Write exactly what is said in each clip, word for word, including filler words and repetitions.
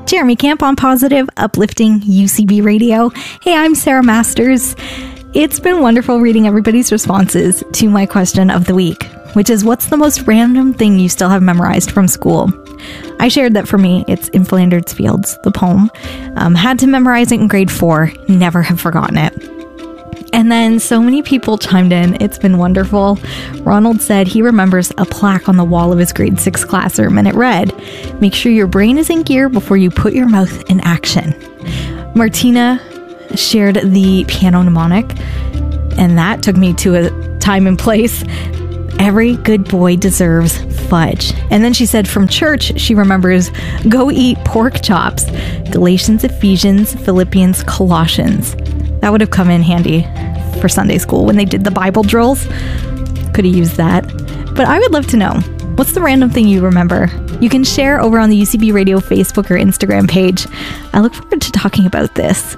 Jeremy Camp on Positive, Uplifting U C B Radio. Hey, I'm Sarah Masters. It's been wonderful reading everybody's responses to my question of the week, which is, what's the most random thing you still have memorized from school? I shared that for me, it's In Flanders Fields, the poem. Um, had to memorize it in grade four, never have forgotten it. And then so many people chimed in. It's been wonderful. Ronald said he remembers a plaque on the wall of his grade six classroom, and it read, "Make sure your brain is in gear before you put your mouth in action." Martina shared the piano mnemonic, and that took me to a time and place. Every good boy deserves fudge. And then she said from church, she remembers go eat pork chops. Galatians, Ephesians, Philippians, Colossians. That would have come in handy for Sunday school when they did the Bible drills. Could have used that. But I would love to know, what's the random thing you remember? You can share over on the U C B Radio Facebook or Instagram page. I look forward to talking about this.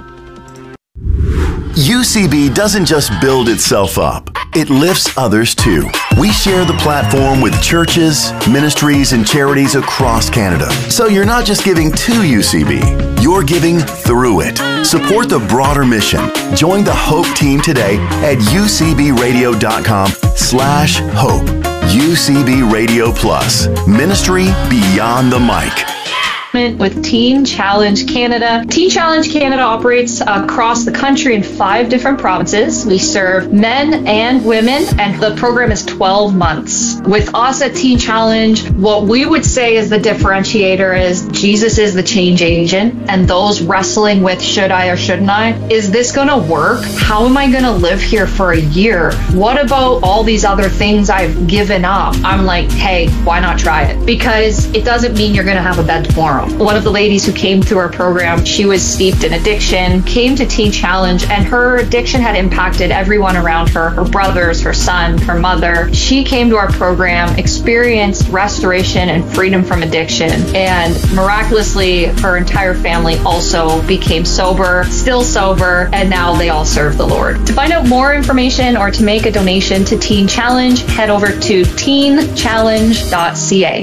U C B doesn't just build itself up, it lifts others too. We share the platform with churches, ministries, and charities across Canada. So you're not just giving to U C B, you're giving through it. Support the broader mission. Join the Hope team today at ucbradio.com slash hope. U C B Radio Plus, ministry beyond the mic. With Teen Challenge Canada. Teen Challenge Canada operates across the country in five different provinces. We serve men and women, and the program is twelve months. With us at Teen Challenge, what we would say is the differentiator is Jesus is the change agent, and those wrestling with should I or shouldn't I? Is this going to work? How am I going to live here for a year? What about all these other things I've given up? I'm like, hey, why not try it? Because it doesn't mean you're going to have a bed tomorrow. One of the ladies who came through our program, she was steeped in addiction, came to Teen Challenge, and her addiction had impacted everyone around her, her brothers, her son, her mother. She came to our program, experienced restoration and freedom from addiction, and miraculously, her entire family also became sober, still sober, and now they all serve the Lord. To find out more information or to make a donation to Teen Challenge, head over to teen challenge dot c a.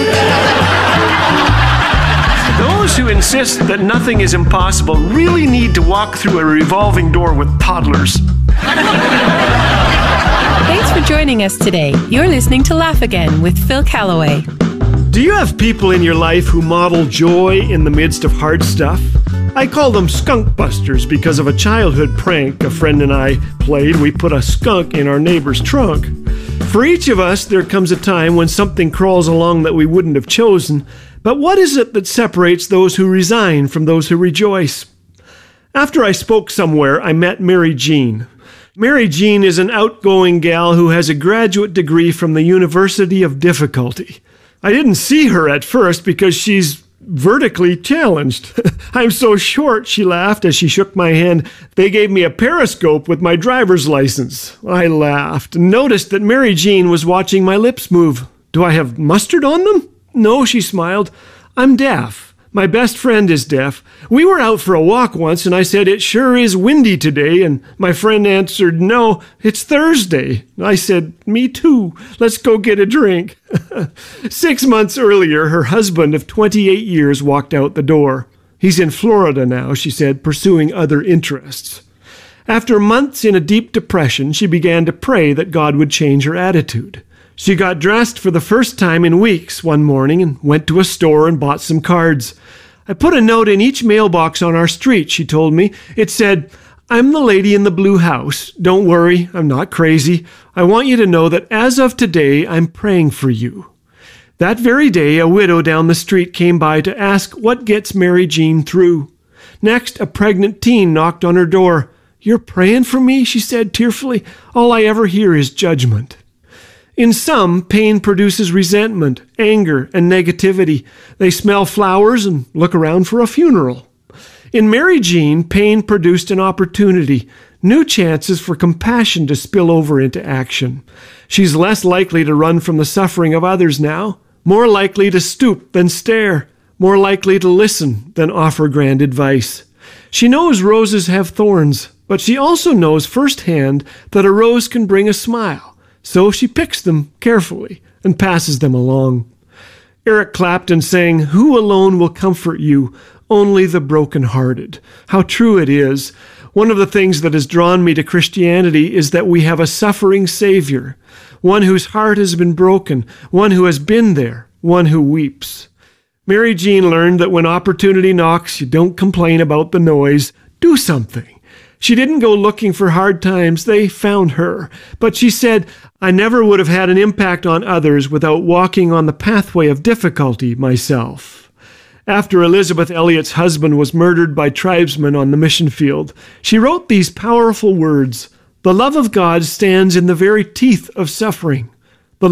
Those who insist that nothing is impossible really need to walk through a revolving door with toddlers. Thanks for joining us today. You're listening to Laugh Again with Phil Callaway. Do you have people in your life who model joy in the midst of hard stuff? I call them skunk busters because of a childhood prank a friend and I played. We put a skunk in our neighbor's trunk. For each of us, there comes a time when something crawls along that we wouldn't have chosen. But what is it that separates those who resign from those who rejoice? After I spoke somewhere, I met Mary Jean. Mary Jean is an outgoing gal who has a graduate degree from the University of Difficulty. I didn't see her at first because she's vertically challenged. I'm so short, she laughed as she shook my hand. They gave me a periscope with my driver's license. I laughed and noticed that Mary Jean was watching my lips move. Do I have mustard on them? No, she smiled. I'm deaf. My best friend is deaf. We were out for a walk once, and I said, it sure is windy today, and my friend answered, no, it's Thursday. I said, me too. Let's go get a drink. Six months earlier, her husband of twenty-eight years walked out the door. He's in Florida now, she said, pursuing other interests. After months in a deep depression, she began to pray that God would change her attitude. She got dressed for the first time in weeks one morning and went to a store and bought some cards. I put a note in each mailbox on our street, she told me. It said, I'm the lady in the blue house. Don't worry, I'm not crazy. I want you to know that as of today, I'm praying for you. That very day, a widow down the street came by to ask what gets Mary Jean through. Next, a pregnant teen knocked on her door. You're praying for me, she said tearfully. All I ever hear is judgment. In some, pain produces resentment, anger, and negativity. They smell flowers and look around for a funeral. In Mary Jean, pain produced an opportunity, new chances for compassion to spill over into action. She's less likely to run from the suffering of others now, more likely to stoop than stare, more likely to listen than offer grand advice. She knows roses have thorns, but she also knows firsthand that a rose can bring a smile. So she picks them carefully and passes them along. Eric Clapton sang, "Who alone will comfort you? Only the brokenhearted." How true it is. One of the things that has drawn me to Christianity is that we have a suffering Savior, one whose heart has been broken, one who has been there, one who weeps. Mary Jean learned that when opportunity knocks, you don't complain about the noise. Do something. She didn't go looking for hard times. They found her. But she said, "I never would have had an impact on others without walking on the pathway of difficulty myself." After Elizabeth Elliot's husband was murdered by tribesmen on the mission field, she wrote these powerful words, "The love of God stands in the very teeth of suffering.